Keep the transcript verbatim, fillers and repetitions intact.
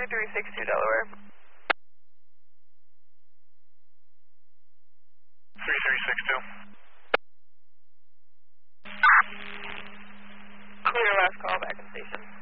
three three six two Delaware. three three six two. Clear, last call, back in station.